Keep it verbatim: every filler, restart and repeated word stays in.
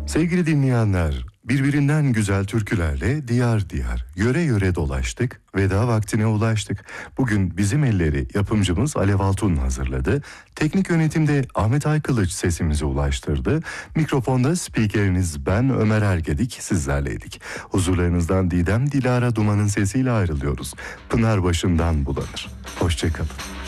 Sevgili dinleyenler, birbirinden güzel türkülerle diyar diyar, yöre yöre dolaştık, veda vaktine ulaştık. Bugün bizim elleri yapımcımız Alev Altun hazırladı. Teknik yönetimde Ahmet Aykılıç sesimizi ulaştırdı. Mikrofonda spikeriniz ben Ömer Ergedik sizlerleydik. Huzurlarınızdan Didem Dilara Duman'ın sesiyle ayrılıyoruz. Pınar başından bulanır. Hoşçakalın.